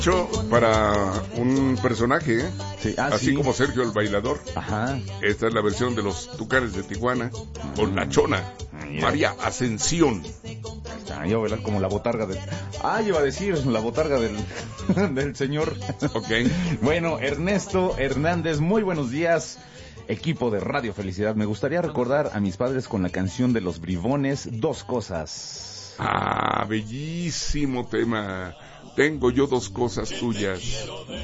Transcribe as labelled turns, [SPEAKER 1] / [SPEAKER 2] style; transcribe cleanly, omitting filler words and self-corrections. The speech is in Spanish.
[SPEAKER 1] Hecho para un personaje, ¿eh?
[SPEAKER 2] Sí,
[SPEAKER 1] Así
[SPEAKER 2] sí.
[SPEAKER 1] como Sergio el Bailador.
[SPEAKER 2] Ajá.
[SPEAKER 1] Esta es la versión de los Tucanes de Tijuana con La Chona,
[SPEAKER 2] Mira.
[SPEAKER 1] María Ascensión.
[SPEAKER 2] Ah, yo bailar como la botarga del... Ah, iba a decir la botarga del, del señor.
[SPEAKER 1] Ok.
[SPEAKER 2] Bueno, Ernesto Hernández, muy buenos días. Equipo de Radio Felicidad, me gustaría recordar a mis padres con la canción de Los Bribones, Dos Cosas.
[SPEAKER 1] Ah, bellísimo tema. Tengo yo dos cosas tuyas.